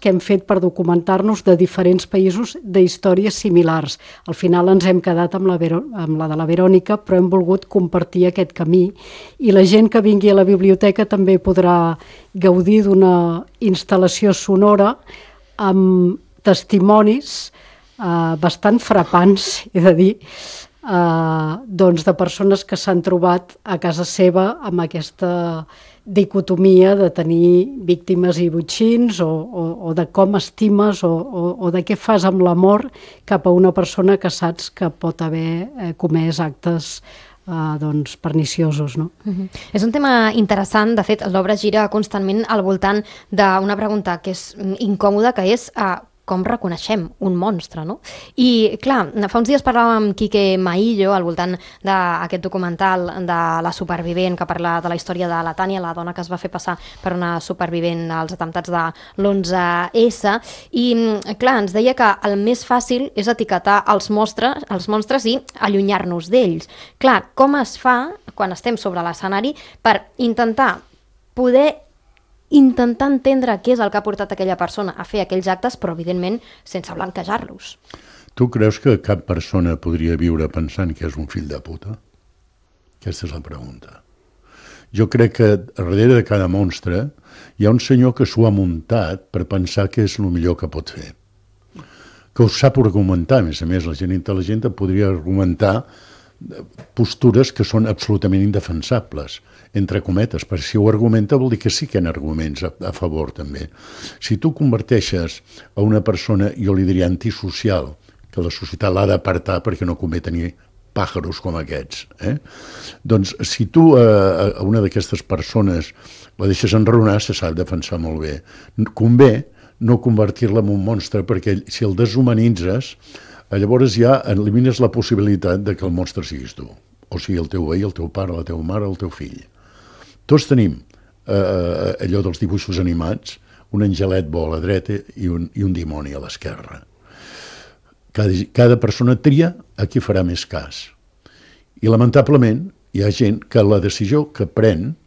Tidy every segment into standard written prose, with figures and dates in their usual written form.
que hem fet per documentar-nos de diferents països d'històries similars. Al final ens hem quedat amb la de la Verònica, però hem volgut compartir aquest camí i la gent que vingui a la biblioteca també podrà gaudir d'una instal·lació sonora amb testimonis bastant frapants, he de dir, doncs de persones que s'han trobat a casa seva amb aquesta dicotomia de tenir víctimes i botxins o de com estimes o de què fas amb l'amor cap a una persona que saps que pot haver comès actes doncs, perniciosos. No? És un tema interessant. De fet, l'obra gira constantment al voltant d'una pregunta que és incòmoda, que és com reconeixem un monstre, no? I, clar, fa uns dies parlàvem amb Quique Maillo al voltant d'aquest documental de la supervivent que parla de la història de la Tània, la dona que es va fer passar per una supervivent als atemptats de l'11S, i, clar, ens deia que el més fàcil és etiquetar els monstres i allunyar-nos d'ells. Clar, com es fa, quan estem sobre l'escenari, per poder entendre què és el que ha portat aquella persona a fer aquells actes, però evidentment sense blanquejar-los. Tu creus que cap persona podria viure pensant que és un fill de puta? Aquesta és la pregunta. Jo crec que darrere de cada monstre hi ha un senyor que s'ho ha muntat per pensar que és el millor que pot fer. Que ho sap argumentar, a més, la gent intel·ligent podria argumentar postures que són absolutament indefensables, entre cometes, perquè si ho argumenta vol dir que sí que hi ha arguments a favor també. Si tu converteixes a una persona, jo li diria antisocial, que la societat l'ha d'apartar perquè no convé tenir pàjaros com aquests, doncs si tu a una d'aquestes persones la deixes enraonar, se sap defensar molt bé. Convé no convertir-la en un monstre, perquè si el deshumanitzes, llavors ja elimines la possibilitat de que el monstre siguis tu, o sigui el teu veí, el teu pare, la teva mare, el teu fill. Tots tenim allò dels dibuixos animats, un angelet bo a la dreta i un dimoni a l'esquerra. Cada persona tria a qui farà més cas. I lamentablement hi ha gent que la decisió que pren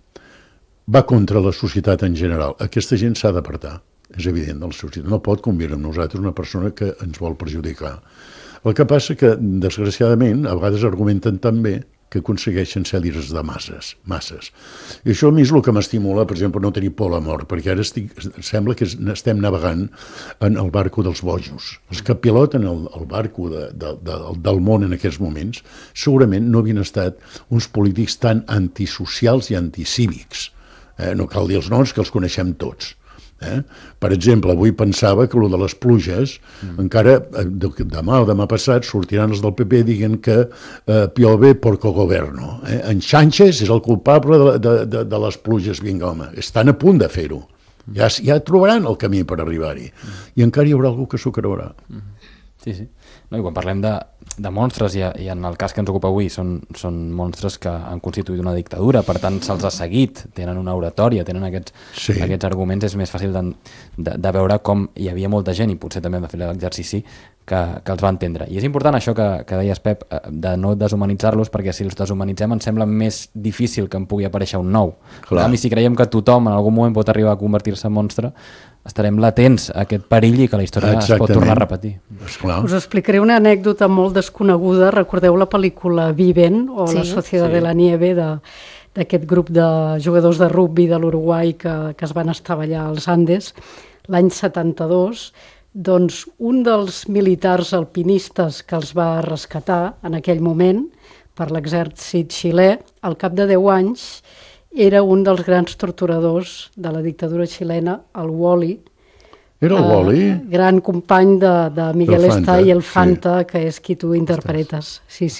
va contra la societat en general. Aquesta gent s'ha d'apartar. És evident, de la societat. No pot conviure amb nosaltres una persona que ens vol perjudicar. El que passa que, desgraciadament, a vegades argumenten també que aconsegueixen ser líders de masses. I això a mi és el que m'estimula, per exemple, no tenir por a la mort, perquè ara sembla que estem navegant en el barco dels bojos. Els que piloten el barco del món en aquests moments segurament no havien estat uns polítics tan antisocials i anticívics. No cal dir els noms, que els coneixem tots. Per exemple, avui pensava que el de les pluges encara demà o demà passat sortiran els del PP dient que piove porco governo. En Sánchez és el culpable de les pluges. Vinga, home, estan a punt de fer-ho. Ja trobaran el camí per arribar-hi. I encara hi haurà algú que s'ho creurà. Sí. No, i quan parlem de monstres, i en el cas que ens ocupa avui són monstres que han constituït una dictadura, per tant se'ls ha seguit, tenen una oratòria, tenen aquests arguments, és més fàcil de veure com hi havia molta gent, i potser també hem de fer l'exercici, que els va entendre. I és important això que deies, Pep, de no deshumanitzar-los, perquè si els deshumanitzem ens sembla més difícil que en pugui aparèixer un nou. En canvi, si creiem que tothom en algun moment pot arribar a convertir-se en monstre, estarem latents a aquest perill i que la història es pot tornar a repetir. Us explicaré una anècdota molt desconeguda. Recordeu la pel·lícula Viven o La Sociedad de la Nieve, d'aquest grup de jugadors de rugbi de l'Uruguai que es van estavellar als Andes l'any 72. Doncs un dels militars alpinistes que els va rescatar en aquell moment per l'exèrcit xilè, al cap de 10 anys, era un dels grans torturadors de la dictadura xilena, el Wally. Era el Wally? Gran company de Miguel Estay, el Fanta, que és qui tu interpretes. Sí.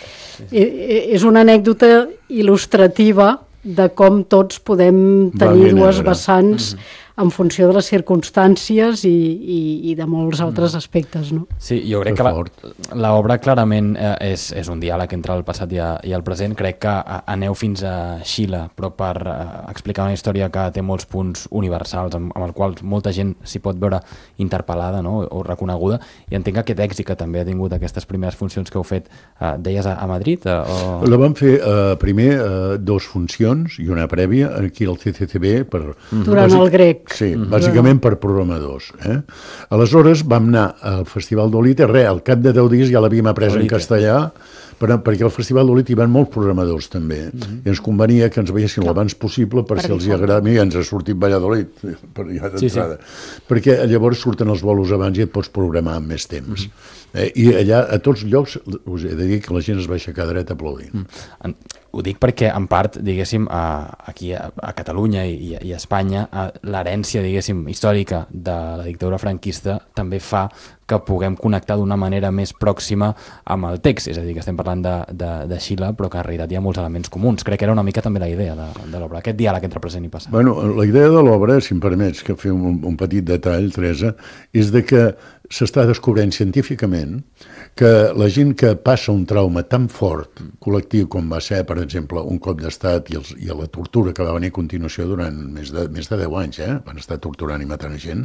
És una anècdota il·lustrativa de com tots podem tenir dues vessants en funció de les circumstàncies i de molts altres aspectes, no? Sí, jo crec que l'obra clarament és un diàleg entre el passat i el present. Crec que aneu fins a Xile, però per explicar una història que té molts punts universals, amb els quals molta gent s'hi pot veure interpel·lada, no? O reconeguda, i entenc que aquest èxit que també ha tingut aquestes primeres funcions que heu fet, deies a Madrid? La vam fer primer 2 funcions i una prèvia aquí al CCCB. Durant el grec. Sí, bàsicament per programadors. Aleshores vam anar al Festival d'Olite, al cap de 10 dies ja l'havíem après en castellà, perquè al Festival d'Olite hi van molts programadors també, i ens convenia que ens veiessin l'abans possible per si els hi agrada. Mira, ens ha sortit Valladolid, per ja d'entrada. Perquè llavors surten els bolos abans i et pots programar amb més temps. I allà, a tots llocs, us he de dir que la gent es va aixecar dreta aplaudint. Ho dic perquè, en part, diguéssim, aquí a Catalunya i a Espanya, l'herència, diguéssim, històrica de la dictadura franquista també fa que puguem connectar d'una manera més pròxima amb el text. És a dir, que estem parlant de Xile, però que en realitat hi ha molts elements comuns. Crec que era una mica també la idea de l'obra, aquest diàleg entre present i passat. Bueno, la idea de l'obra, si em permets que fer un petit detall, Teresa, és de que s'està descobrint científicament que la gent que passa un trauma tan fort, col·lectiu, com va ser, per exemple, un cop d'estat i la tortura que va venir a continuació durant més de 10 anys, van estar torturant i matant gent,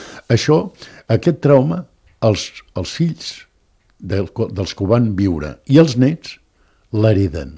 aquest trauma, els fills dels que ho van viure i els nets l'hereden.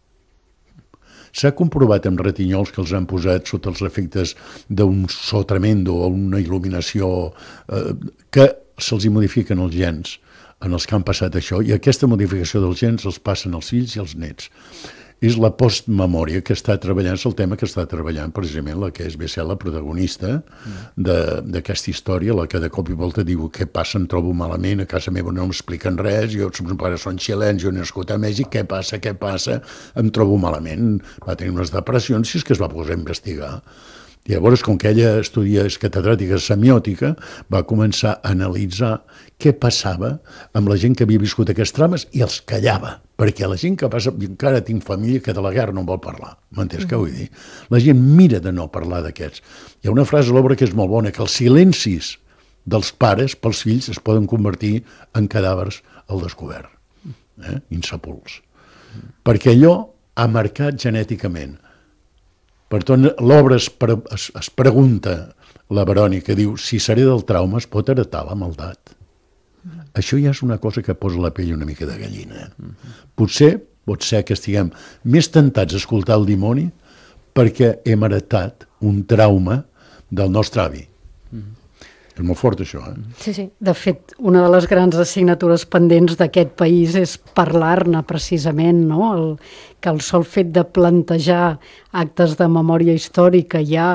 S'ha comprovat amb retinyols que els han posat sota els efectes d'un so tremendo o una il·luminació que se'ls hi modifiquen els gens en els que han passat això, i aquesta modificació dels gens els passen als fills i als nets. És la postmemòria que està treballant, és el tema que està treballant precisament la que és ve ser la protagonista d'aquesta història, la que de cop i volta diu què passa, em trobo malament, a casa meva no m'expliquen res, jo, els meus pares són xilens, jo he nascut a Mèxic, què passa, em trobo malament, va tenir unes depressions, si és que es va posar a investigar. I llavors, com que ella és catedràtica semiòtica, va començar a analitzar què passava amb la gent que havia viscut aquests traumes i els callava, perquè la gent que passa, encara tinc família que de la guerra no en vol parlar, m'entens què vull dir? La gent mira de no parlar d'aquests. Hi ha una frase a l'obra que és molt bona, que els silencis dels pares pels fills es poden convertir en cadàvers al descobert, insepults. Perquè allò ha marcat genèticament. Per tant, l'obra es pregunta, la Verònica diu, si seré del trauma es pot heretar la maldat. Això ja és una cosa que posa la pell una mica de gallina. Potser pot ser que estiguem més tentats a escoltar el dimoni perquè hem heretat un trauma del nostre avi. És molt fort, això, Sí. De fet, una de les grans assignatures pendents d'aquest país és parlar-ne, precisament, no? Que el sol fet de plantejar actes de memòria històrica ja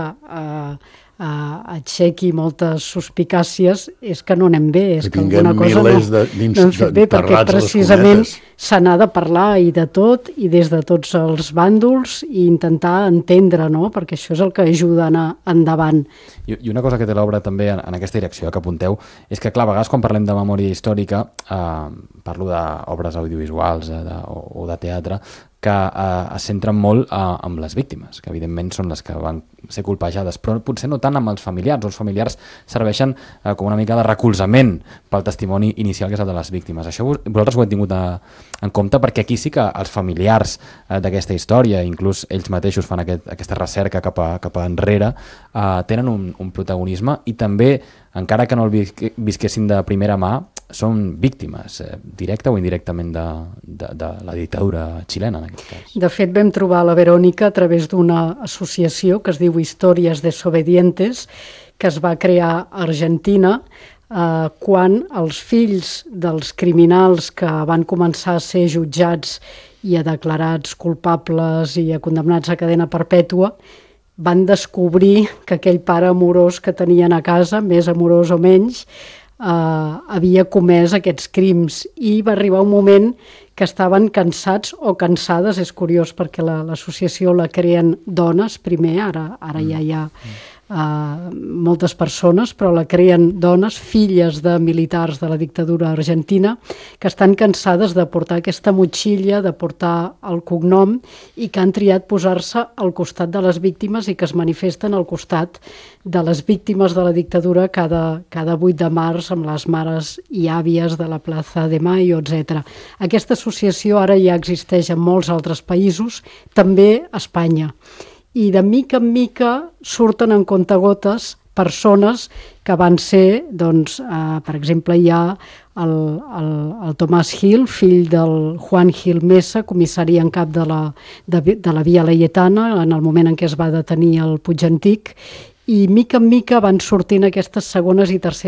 aixequi moltes suspicàcies, és que no anem bé, és que alguna cosa no hem fet bé, perquè precisament se n'ha de parlar i de tot, i des de tots els bàndols, i intentar entendre, no? Perquè això és el que ajuda a anar endavant. I una cosa que té l'obra també en aquesta direcció que apunteu, és que, clar, a vegades quan parlem de memòria històrica, parlo d'obres audiovisuals o de teatre, que es centren molt amb les víctimes, que evidentment són les que van ser colpejades, però potser no tant amb els familiars. Els familiars serveixen com una mica de recolzament pel testimoni inicial que és el de les víctimes. Això vosaltres ho heu tingut en compte, perquè aquí sí que els familiars d'aquesta història, inclús ells mateixos fan aquesta recerca cap enrere, tenen un protagonisme, i també, encara que no el visquessin de primera mà, són víctimes, directa o indirectament, de la dictadura xilena, en aquest cas. De fet, vam trobar la Verònica a través d'una associació que es diu Històries Desobedientes, que es va crear a Argentina quan els fills dels criminals que van començar a ser jutjats i a declarats culpables i a condemnats a cadena perpètua van descobrir que aquell pare amorós que tenien a casa, més amorós o menys, havia comès aquests crims, i va arribar un moment que estaven cansats o cansades. És curiós perquè l'associació la creen dones primer, ara ja hi ha moltes persones, però la creen dones, filles de militars de la dictadura argentina, que estan cansades de portar aquesta motxilla, de portar el cognom, i que han triat posar-se al costat de les víctimes i que es manifesten al costat de les víctimes de la dictadura cada 8 de març amb les mares i àvies de la plaça de Mayo, etc. Aquesta associació ara ja existeix en molts altres països, també a Espanya. I de mica en mica surten en comptagotes persones que van ser, doncs, per exemple, hi ha el Tomàs Gil, fill del Juan Gil Mesa, comissari en cap de la Via Laietana, en el moment en què es va detenir el Puig Antic, i mica en mica van sortint aquestes segones i terceres